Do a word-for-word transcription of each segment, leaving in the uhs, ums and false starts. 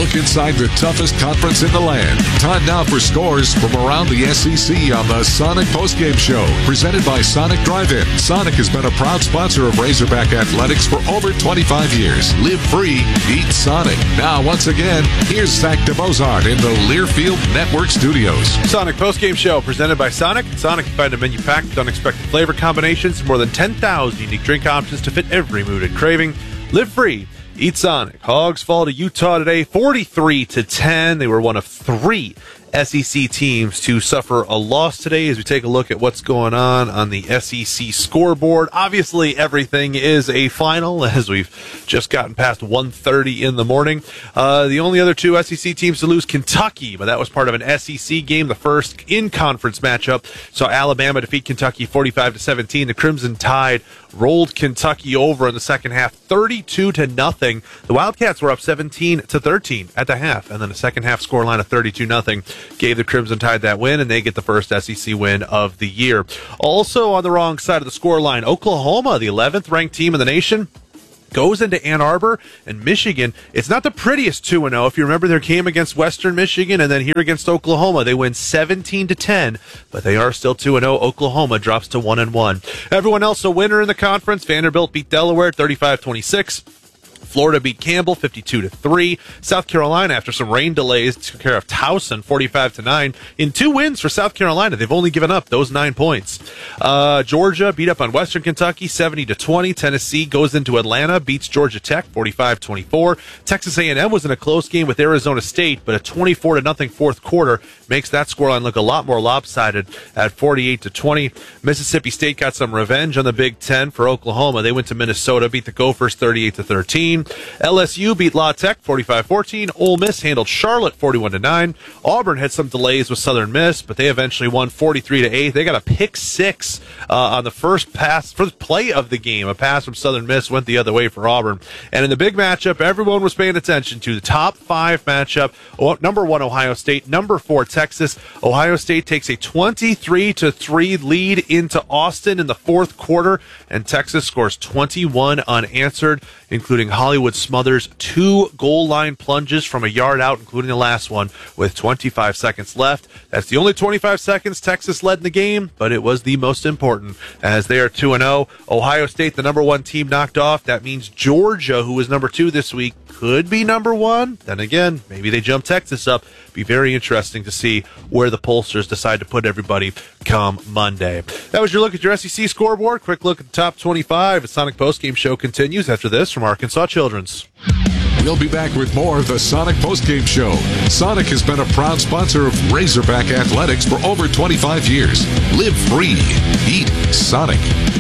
look inside the toughest conference in the land. Time now for scores from around the S E C on the Sonic Postgame Show, presented by Sonic Drive-In. Sonic has been a proud sponsor of Razorback Athletics for over twenty-five years. Live free, eat Sonic. Now, once again, here's Zach DeBozart in the Learfield Network Studios. Sonic Postgame Show, presented by Sonic. Sonic, you find a menu packed with unexpected flavor combinations, more than ten thousand unique drink options to fit every mood and craving. Live free, eat Sonic. Hogs fall to Utah today, forty-three to ten. They were one of three S E C teams to suffer a loss today as we take a look at what's going on on the S E C scoreboard. Obviously, everything is a final as we've just gotten past one thirty in the morning. Uh, the only other two S E C teams to lose, Kentucky, but that was part of an S E C game, the first in-conference matchup. So Alabama defeat Kentucky forty-five to seventeen. The Crimson Tide rolled Kentucky over in the second half, thirty-two to nothing. The Wildcats were up seventeen to thirteen at the half, and then a second half scoreline of thirty-two nothing gave the Crimson Tide that win, and they get the first S E C win of the year. Also on the wrong side of the scoreline, Oklahoma, the eleventh ranked team in the nation, goes into Ann Arbor, and Michigan, it's not the prettiest two and oh. If you remember their game against Western Michigan and then here against Oklahoma, they win seventeen to ten, but they are still two and oh. Oklahoma drops to one and one. Everyone else a winner in the conference. Vanderbilt beat Delaware thirty-five twenty-six. Florida beat Campbell fifty-two to three. South Carolina, after some rain delays, took care of Towson forty-five to nine. In two wins for South Carolina, they've only given up those nine points. Uh, Georgia beat up on Western Kentucky seventy to twenty. Tennessee goes into Atlanta, beats Georgia Tech forty-five twenty-four. Texas A and M was in a close game with Arizona State, but a twenty-four to nothing fourth quarter makes that scoreline look a lot more lopsided at forty-eight to twenty. Mississippi State got some revenge on the Big Ten for Oklahoma. They went to Minnesota, beat the Gophers thirty-eight to thirteen. L S U beat La Tech forty-five fourteen. Ole Miss handled Charlotte forty-one to nine. Auburn had some delays with Southern Miss, but they eventually won forty-three to eight. They got a pick six uh, on the first pass, first play of the game. A pass from Southern Miss went the other way for Auburn. And in the big matchup, everyone was paying attention to the top five matchup. Number one, Ohio State. Number four, Texas. Ohio State takes a twenty-three to three lead into Austin in the fourth quarter, and Texas scores twenty-one unanswered, including Hollywood Smothers' two goal line plunges from a yard out, including the last one, with twenty-five seconds left. That's the only twenty-five seconds Texas led in the game, but it was the most important, as they are two and oh. Ohio State, the number one team, knocked off. That means Georgia, who was number two this week, could be number one. Then again, maybe they jump Texas up. Be very interesting to see where the pollsters decide to put everybody come Monday. That was your look at your S E C scoreboard. Quick look at the top twenty-five. The Sonic Postgame Show continues after this from Arkansas Children's. We'll be back with more of the Sonic Postgame Show. Sonic has been a proud sponsor of Razorback Athletics for over twenty-five years. Live free. Eat Sonic.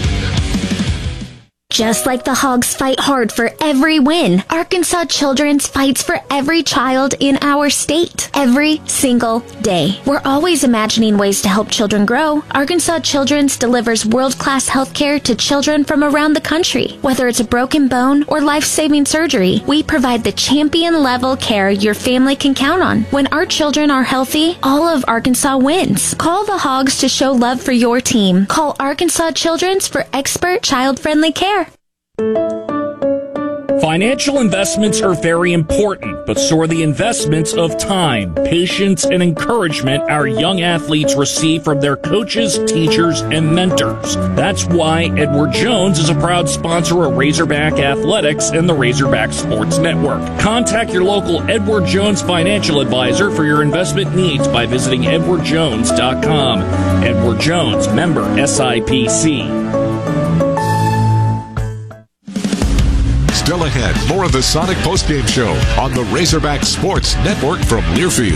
Just like the Hogs fight hard for every win, Arkansas Children's fights for every child in our state, every single day. We're always imagining ways to help children grow. Arkansas Children's delivers world-class health care to children from around the country. Whether it's a broken bone or life-saving surgery, we provide the champion-level care your family can count on. When our children are healthy, all of Arkansas wins. Call the Hogs to show love for your team. Call Arkansas Children's for expert child-friendly care. Financial investments are very important, but so are the investments of time, patience, and encouragement our young athletes receive from their coaches, teachers, and mentors. That's why Edward Jones is a proud sponsor of Razorback Athletics and the Razorback Sports Network. Contact your local Edward Jones financial advisor for your investment needs by visiting edward jones dot com. Edward Jones, member S I P C. Still ahead, more of the Sonic Postgame Show on the Razorback Sports Network from Learfield.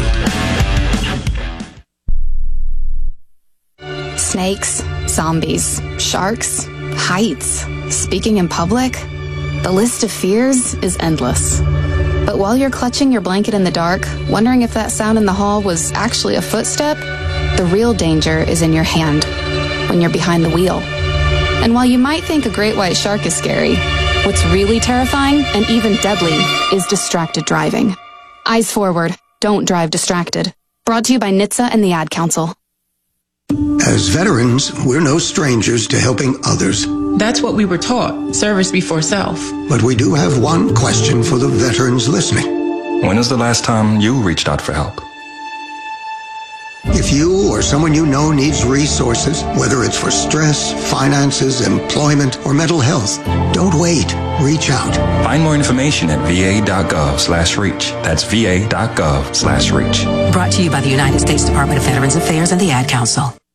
Snakes, zombies, sharks, heights, speaking in public. The list of fears is endless. But while you're clutching your blanket in the dark, wondering if that sound in the hall was actually a footstep, the real danger is in your hand, when you're behind the wheel. And while you might think a great white shark is scary, what's really terrifying and even deadly is distracted driving. Eyes forward. Don't drive distracted. Brought to you by N H T S A and the Ad Council. As veterans, we're no strangers to helping others. That's what we were taught, service before self. But we do have one question for the veterans listening. When is the last time you reached out for help? If you or someone you know needs resources, whether it's for stress, finances, employment, or mental health, don't wait. Reach out. Find more information at va.gov slash reach. That's va.gov slash reach. Brought to you by the United States Department of Veterans Affairs and the Ad Council.